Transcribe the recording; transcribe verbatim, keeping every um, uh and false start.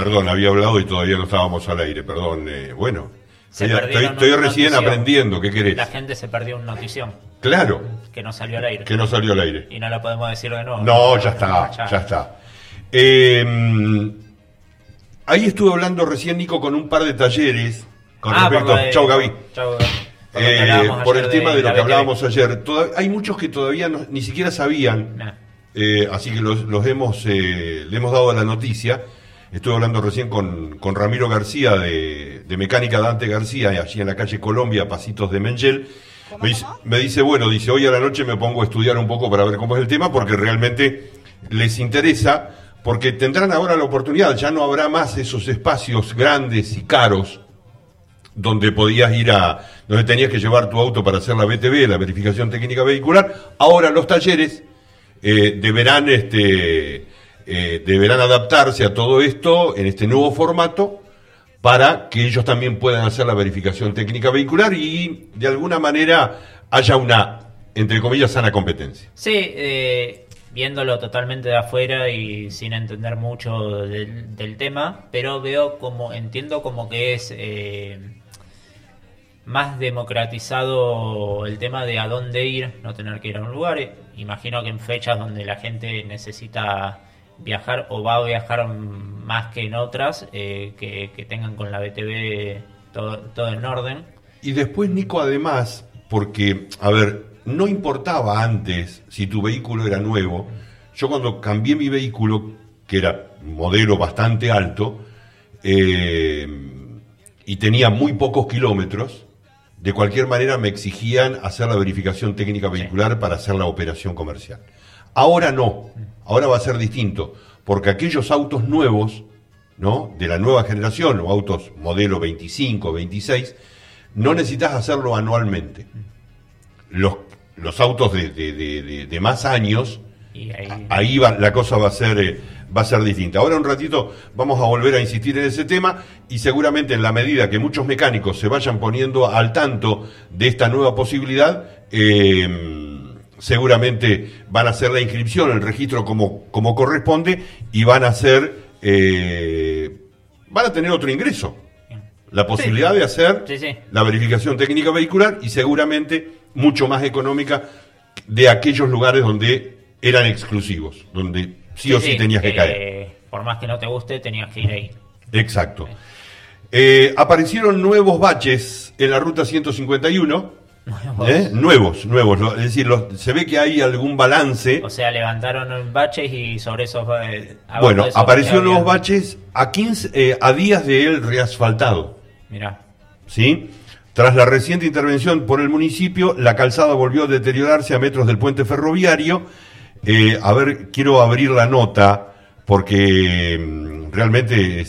perdón, había hablado y todavía no estábamos al aire, perdón. Eh, bueno, Se estoy, estoy, estoy recién notición. aprendiendo, ¿qué querés? La gente se perdió una notición. Claro. Que no salió al aire. Que no salió al aire. Y no lo podemos decir de nuevo. No, ya está, ya, ya está. Eh, ahí estuve hablando recién, Nico, con un par de talleres con ah, respecto... De, Chau, Gaby. Chau, por, eh, por el tema de, de lo que hablábamos ayer. Toda, hay muchos que todavía no, ni siquiera sabían, nah. eh, así que los, los hemos eh, le hemos dado la noticia. Estuve hablando recién con, con Ramiro García de, de Mecánica Dante García, allí en la calle Colombia, Pasitos de Mengel. Me dice, me dice, bueno, dice, hoy a la noche me pongo a estudiar un poco para ver cómo es el tema, porque realmente les interesa, porque tendrán ahora la oportunidad, ya no habrá más esos espacios grandes y caros donde podías ir a, donde tenías que llevar tu auto para hacer la B T V, la verificación técnica vehicular. Ahora los talleres eh, deberán, este, eh, deberán adaptarse a todo esto en este nuevo formato para que ellos también puedan hacer la verificación técnica vehicular y de alguna manera haya una, entre comillas, sana competencia. Sí, eh, viéndolo totalmente de afuera y sin entender mucho del, del tema, pero veo como, entiendo como que es eh, más democratizado el tema de a dónde ir, no tener que ir a un lugar. Imagino que en fechas donde la gente necesita viajar o va a viajar más que en otras, eh, que, que tengan con la B T V todo, todo en orden. Y después, Nico, además, porque, a ver, no importaba antes si tu vehículo era nuevo. Yo cuando cambié mi vehículo, que era modelo bastante alto, eh, y tenía muy pocos kilómetros, de cualquier manera me exigían hacer la verificación técnica vehicular sí. para hacer la operación comercial. Ahora no, ahora va a ser distinto, porque aquellos autos nuevos, ¿no?, de la nueva generación, o autos modelo veinticinco, veintiséis, no necesitas hacerlo anualmente. Los, los autos de, de, de, de, de más años, y ahí, ahí va, la cosa va a ser eh, va a ser distinta. Ahora un ratito vamos a volver a insistir en ese tema y seguramente en la medida que muchos mecánicos se vayan poniendo al tanto de esta nueva posibilidad, eh, seguramente van a hacer la inscripción, el registro como, como corresponde y van a hacer, eh, van a tener otro ingreso. La posibilidad sí. de hacer sí, sí. la verificación técnica vehicular y seguramente mucho más económica de aquellos lugares donde eran exclusivos, donde sí, sí o sí, sí tenías que, que caer. Por más que no te guste, tenías que ir ahí. Exacto. Eh, aparecieron nuevos baches en la ruta ciento cincuenta y uno. Nuevos, ¿Eh? nuevos, nuevos, es decir, los, se ve que hay algún balance. O sea, levantaron baches y sobre esos eh, bueno, esos aparecieron nuevos baches a quince, eh, a días de el reasfaltado. Mirá. ¿Sí? Tras la reciente intervención por el municipio, la calzada volvió a deteriorarse a metros del puente ferroviario. Eh, a ver, quiero abrir la nota porque realmente